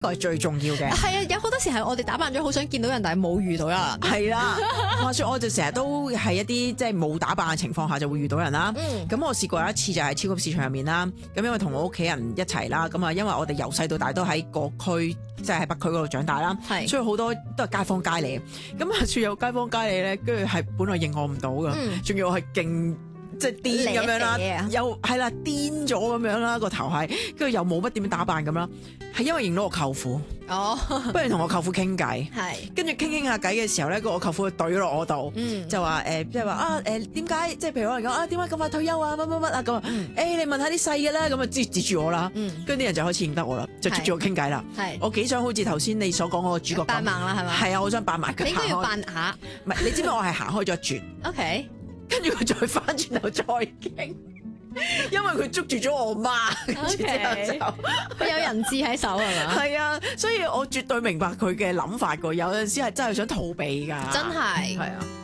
個係最重要嘅。 係啊，有好多時係我哋打扮咗好想見到人，但係冇遇到人。 係啦，話說我就成日都係一啲即係冇打扮嘅情況下就會遇到人啦。咁我試過有一次就係超級市場入面啦，咁因為同我屋企人一齊啦，咁啊因為我哋由細到大都喺個區，即係喺北區嗰度長大啦， 係所以好多都係街坊街嚟。咁話說有街坊街嚟咧，跟住係本來認我唔到噶，仲要我係勁。即係癲咁樣啦，又係啦癲咗咁樣啦個頭係，跟住又冇乜點樣打扮咁啦，係因為認到我舅父， 哦， 不如同我舅父傾偈， 係跟住傾下偈嘅時候咧，個我舅父就懟落我度，就話即係話啊點解即係譬如我嚟講啊點解咁快退休啊乜乜乜啊咁啊，你問下啲細嘅啦，咁啊指住我啦，跟住啲人就開始認得我啦，就捉住我傾偈啦，我幾想好似頭先你所講嗰個主角扮盲啦係咪？ 係啊，我想扮埋佢， 你應該要扮下， 唔係你知唔知我係行開咗一轉 ，OK。 跟住佢再翻轉頭再傾，因為佢捉住咗我媽，跟住之後就佢有人質喺手係嘛？ 係啊，所以我絕對明白佢嘅諗法㗎，有陣時係真係想逃避㗎， 真係係啊。